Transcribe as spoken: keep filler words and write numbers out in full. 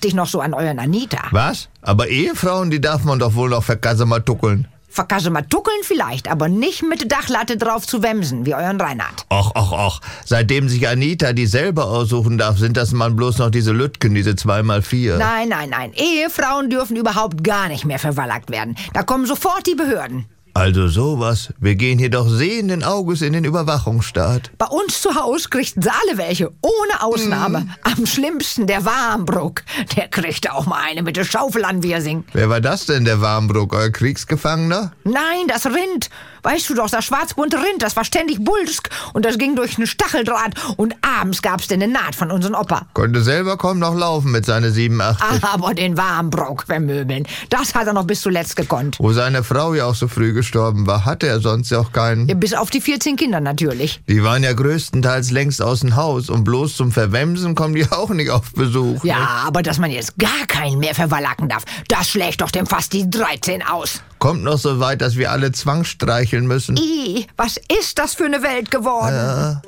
dachte ich noch so an euren Anita. Was? Aber Ehefrauen, die darf man doch wohl noch verkassematuckeln. Verkassematuckeln vielleicht, aber nicht mit Dachlatte drauf zu wemsen, wie euren Reinhard. Och, och, och. Seitdem sich Anita die selber aussuchen darf, sind das mal bloß noch diese Lütken, diese zwei mal vier. Nein, nein, nein. Ehefrauen dürfen überhaupt gar nicht mehr verwallackt werden. Da kommen sofort die Behörden. Also sowas. Wir gehen hier doch sehenden Auges in den Überwachungsstaat. Bei uns zu Hause kriegt alle welche, ohne Ausnahme. Mm. Am schlimmsten der Warmbruck. Der kriegte auch mal eine mit der Schaufel an Wirsing. Wer war das denn, der Warmbruck? Euer Kriegsgefangener? Nein, das Rind. Weißt du doch, das schwarzbunte Rind, das war ständig bulsk und das ging durch einen Stacheldraht und abends gab's denn eine Naht von unserem Opa. Konnte selber kaum noch laufen mit seine siebenundachtzig. Aber den Warmbruck vermöbeln, das hat er noch bis zuletzt gekonnt. Wo seine Frau ja auch so früh gestorben war, hatte er sonst ja auch keinen. Ja, bis auf die vierzehn Kinder natürlich. Die waren ja größtenteils längst aus dem Haus und bloß zum Verwemsen kommen die auch nicht auf Besuch. Ja, ne? aber dass man jetzt gar keinen mehr verwallacken darf, das schlägt doch dem fast die dreizehn aus. Kommt noch so weit, dass wir alle zwangsstreicheln müssen. I, was ist das für eine Welt geworden? Ja.